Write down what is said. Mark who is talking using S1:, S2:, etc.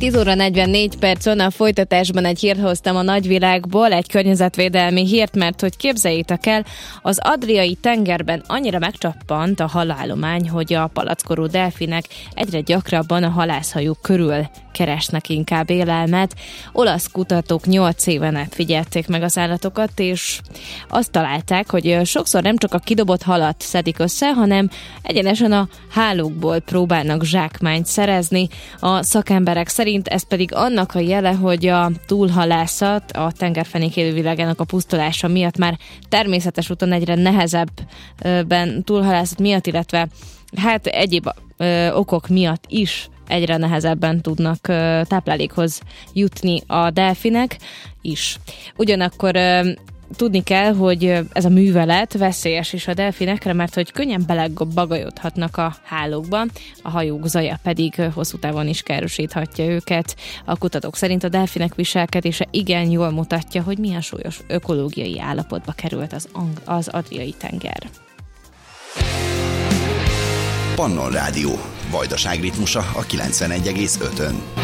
S1: 10 óra 44 percon a folytatásban egy hírt hoztam a nagyvilágból, egy környezetvédelmi hírt, mert hogy képzeljétek el, az Adriai tengerben annyira megcsappant a halállomány, hogy a palackorú delfinek egyre gyakrabban a halászhajók körül keresnek inkább élelmet. Olasz kutatók 8 éven át figyelték meg az állatokat, és azt találták, hogy sokszor nem csak a kidobott halat szedik össze, hanem egyenesen a hálókból próbálnak zsákmányt szerezni. A szakemberek szerint ez pedig annak a jele, hogy a túlhalászat, a tengerfenék élővilágának a pusztulása miatt már természetes úton egyre nehezebben túlhalászat miatt, illetve hát egyéb okok miatt is egyre nehezebben tudnak táplálékhoz jutni a delfinek is. Ugyanakkor tudni kell, hogy ez a művelet veszélyes is a delfinekre, mert hogy könnyen belebagajodhatnak a hálókba, a hajók zaja pedig hosszú távon is károsíthatja őket. A kutatók szerint a delfinek viselkedése igen jól mutatja, hogy milyen súlyos ökológiai állapotba került az Adriai tenger.
S2: Pannon Rádió, Vajdaság ritmusa a 91,5-ön.